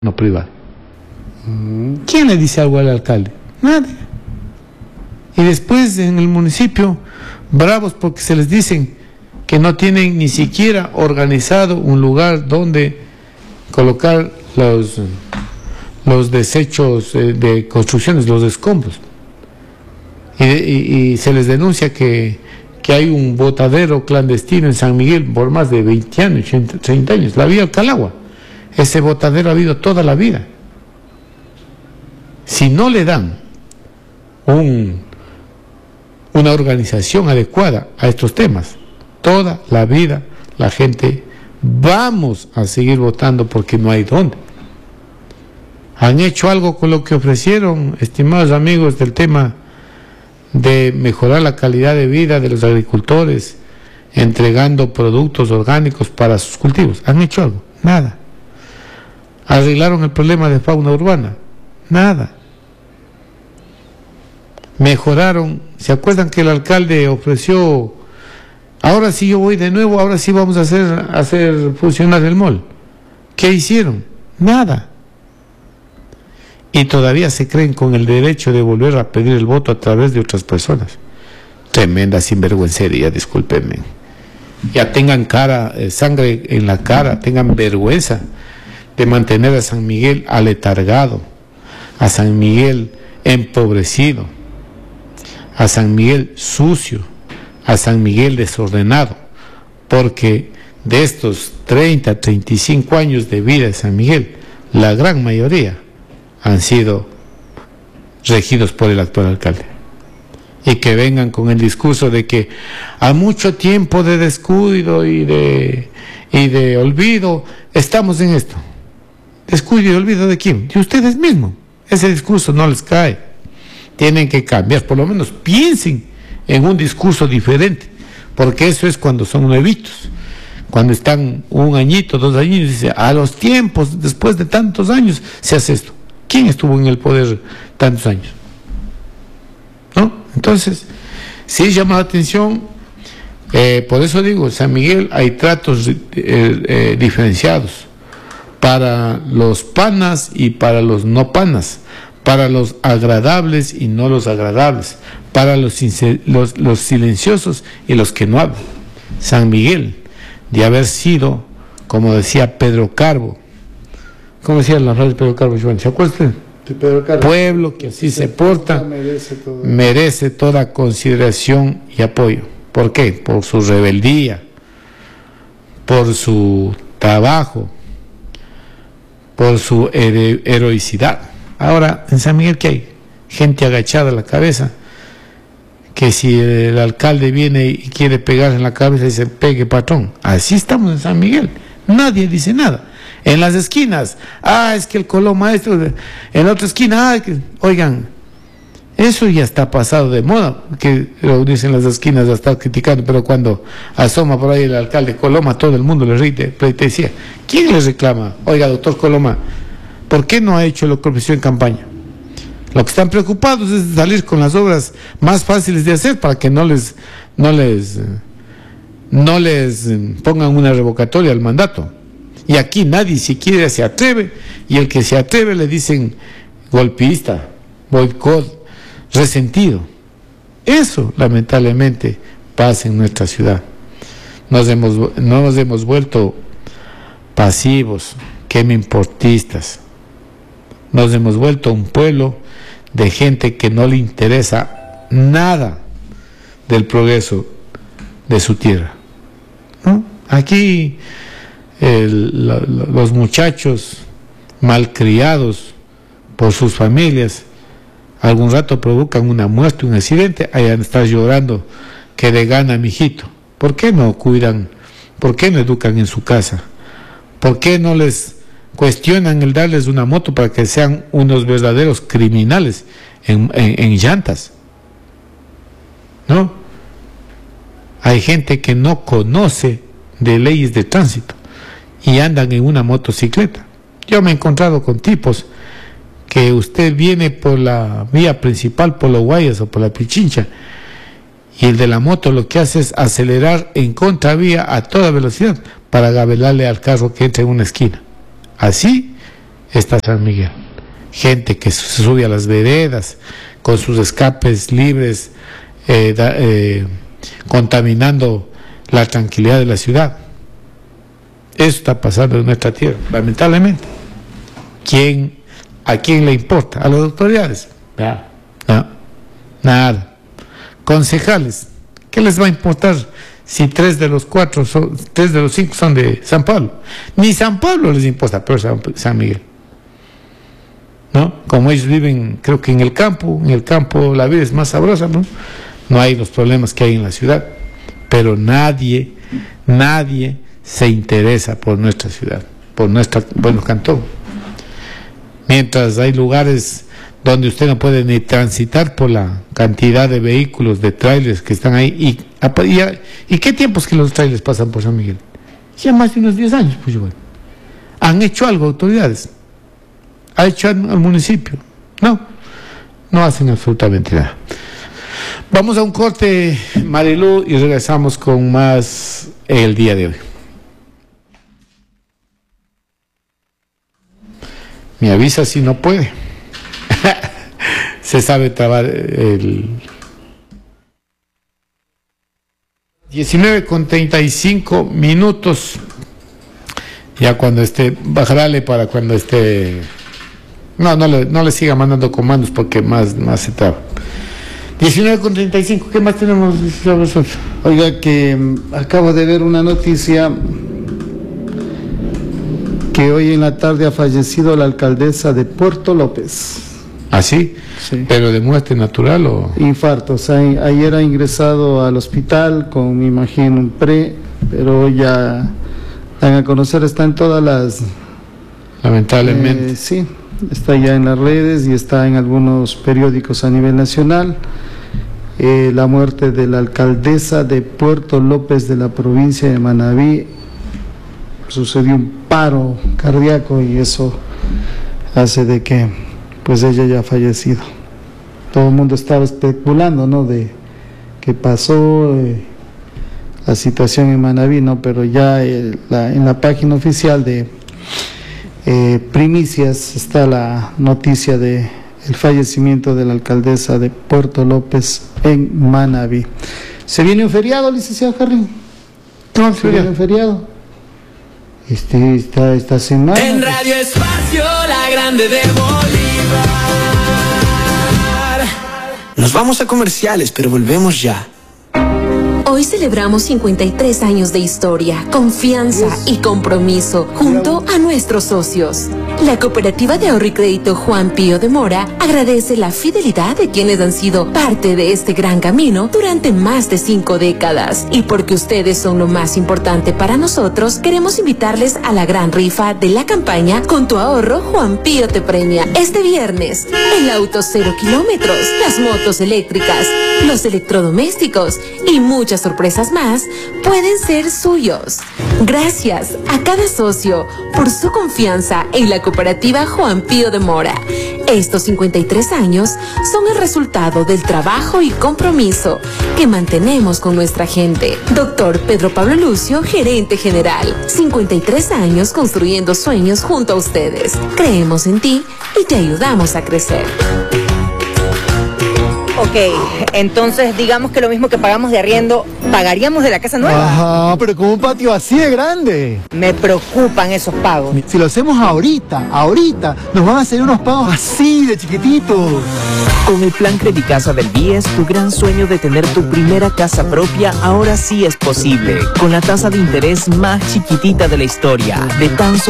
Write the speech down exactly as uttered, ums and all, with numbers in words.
no privado. ¿Quién le dice algo al alcalde? Nadie. Y después en el municipio, bravos porque se les dicen que no tienen ni siquiera organizado un lugar donde colocar los, los desechos de construcciones, los escombros. Y, y, y se les denuncia que, que hay un botadero clandestino en San Miguel por más de veinte años, treinta años, la vía Calagua. Ese botadero ha habido toda la vida. Si no le dan un, una organización adecuada a estos temas, toda la vida la gente vamos a seguir votando porque no hay dónde. ¿Han hecho algo con lo que ofrecieron, estimados amigos, del tema de mejorar la calidad de vida de los agricultores, entregando productos orgánicos para sus cultivos? ¿Han hecho algo? Nada. ¿Arreglaron el problema de fauna urbana? Nada. Mejoraron. ¿Se acuerdan que el alcalde ofreció, ahora sí yo voy de nuevo, ahora sí vamos a hacer, a hacer funcionar el mall? ¿Qué hicieron? Nada. Y todavía se creen con el derecho de volver a pedir el voto a través de otras personas. Tremenda sinvergüencería, discúlpenme. Ya tengan cara, eh, sangre en la cara, tengan vergüenza de mantener a San Miguel aletargado, a San Miguel empobrecido, a San Miguel sucio, a San Miguel desordenado, porque de estos treinta, treinta y cinco años de vida de San Miguel, la gran mayoría han sido regidos por el actual alcalde. Y que vengan con el discurso de que a mucho tiempo de descuido y de, y de olvido estamos en esto. ¿Descuido y olvido de quién? De ustedes mismos. Ese discurso no les cae. Tienen que cambiar, por lo menos piensen en un discurso diferente, porque eso es cuando son nuevitos, cuando están un añito, dos años, y dice, a los tiempos, después de tantos años, se hace esto. ¿Quién estuvo en el poder tantos años? ¿No? Entonces, sí llama la atención, eh, por eso digo, San Miguel hay tratos eh, eh, diferenciados para los panas y para los no panas, para los agradables y no los agradables, para los, los, los silenciosos y los que no hablan. San Miguel, de haber sido, como decía Pedro Carbo, ¿cómo decía la frase de Pedro Carbo, Joan? ¿Se acuerdan? Pedro Carbo. Pueblo que así se, se porta, merece, todo. merece toda consideración y apoyo. ¿Por qué? Por su rebeldía, por su trabajo, por su hero heroicidad. Ahora, en San Miguel, ¿qué hay? Gente agachada a la cabeza, que si el alcalde viene y quiere pegar en la cabeza, dice, pegue, patrón. Así estamos en San Miguel. Nadie dice nada. En las esquinas, ah, es que el colón maestro, en la otra esquina, ah, que, oigan, eso ya está pasado de moda, que lo dicen las esquinas, ya está criticando, pero cuando asoma por ahí el alcalde Coloma, todo el mundo le ríe, decía, ¿quién le reclama? Oiga, doctor Coloma, ¿por qué no ha hecho lo que ofreció en campaña? Lo que están preocupados es salir con las obras más fáciles de hacer para que no les, no les, no les pongan una revocatoria al mandato. Y aquí nadie siquiera se atreve, y el que se atreve le dicen golpista, boicot, resentido. Eso lamentablemente pasa en nuestra ciudad. Nos hemos, nos hemos vuelto pasivos, que me importistas. Nos hemos vuelto un pueblo de gente que no le interesa nada del progreso de su tierra, ¿no? Aquí el, la, los muchachos malcriados por sus familias algún rato provocan una muerte, un accidente, ahí están llorando que le gana mi hijito. ¿Por qué no cuidan? ¿Por qué no educan en su casa? ¿Por qué no les cuestionan el darles una moto para que sean unos verdaderos criminales en, en, en llantas? ¿No? Hay gente que no conoce de leyes de tránsito y andan en una motocicleta. Yo me he encontrado con tipos que usted viene por la vía principal, por los Guayas o por la Pichincha, y el de la moto lo que hace es acelerar en contravía a toda velocidad para gabelarle al carro que entra en una esquina. Así está San Miguel. Gente que se sube a las veredas con sus escapes libres, eh, da, eh, contaminando la tranquilidad de la ciudad. Eso está pasando en nuestra tierra, lamentablemente. ¿Quién, ¿A quién le importa? ¿A las autoridades? No, no, nada. Concejales, ¿qué les va a importar si tres de los cuatro, son, tres de los cinco son de San Pablo? Ni San Pablo les importa, pero San, San Miguel. ¿No? Como ellos viven, creo que en el campo, en el campo la vida es más sabrosa, ¿no? No hay los problemas que hay en la ciudad, pero nadie, nadie se interesa por nuestra ciudad, por nuestro bueno cantón. Mientras hay lugares donde usted no puede ni transitar por la cantidad de vehículos, de trailers que están ahí. ¿Y, y, y qué tiempos que los trailers pasan por San Miguel? Ya más de unos diez años, pues igual. ¿Han hecho algo autoridades? ¿Ha hecho al, al municipio? No, no hacen absolutamente nada. Vamos a un corte, Marilu, y regresamos con más el día de hoy. Me avisa si no puede. Se sabe trabar el... diecinueve con treinta y cinco minutos. Ya cuando esté, bajarale para cuando esté... No, no le, no le siga mandando comandos porque más, más se traba. diecinueve con treinta y cinco, ¿qué más tenemos? Oiga, que acabo de ver una noticia que hoy en la tarde ha fallecido la alcaldesa de Puerto López. ¿Ah, sí? Sí. ¿Pero de muerte natural o...? Infarto, o sea, ayer ha ingresado al hospital con, me imagino, un pre, pero ya dan a conocer, está en todas las... Lamentablemente. Eh, sí, está ya en las redes y está en algunos periódicos a nivel nacional. Eh, la muerte de la alcaldesa de Puerto López de la provincia de Manabí. Sucedió un paro cardíaco y eso hace de que pues ella ya ha fallecido. Todo el mundo estaba especulando, ¿no?, de qué pasó, eh, la situación en Manabí, ¿no? Pero ya eh, la, en la página oficial de eh, Primicias está la noticia de el fallecimiento de la alcaldesa de Puerto López en Manabí. ¿Se viene un feriado, licenciado Harry? No, ¿Se viene un feriado? Este, esta, esta semana. En Radio Espacio, la grande de Bolívar. Nos vamos a comerciales, pero volvemos ya. Hoy celebramos cincuenta y tres años de historia, confianza y compromiso junto a nuestros socios. La Cooperativa de Ahorro y Crédito Juan Pío de Mora agradece la fidelidad de quienes han sido parte de este gran camino durante más de cinco décadas. Y porque ustedes son lo más importante para nosotros, queremos invitarles a la gran rifa de la campaña Con tu ahorro, Juan Pío te premia. Este viernes, el auto cero kilómetros, las motos eléctricas, los electrodomésticos y muchas sorpresas más pueden ser suyos. Gracias a cada socio por su confianza en la Cooperativa Juan Pío de Mora. Estos cincuenta y tres años son el resultado del trabajo y compromiso que mantenemos con nuestra gente. Doctor Pedro Pablo Lucio, gerente general. cincuenta y tres años construyendo sueños junto a ustedes. Creemos en ti y te ayudamos a crecer. Ok, entonces digamos que lo mismo que pagamos de arriendo, pagaríamos de la casa nueva. Ajá, pero con un patio así de grande. Me preocupan esos pagos. Si lo hacemos ahorita, ahorita, nos van a hacer unos pagos así de chiquititos. Con el plan Credicasa del B I E S, tu gran sueño de tener tu primera casa propia ahora sí es posible. Con la tasa de interés más chiquitita de la historia, de tan solo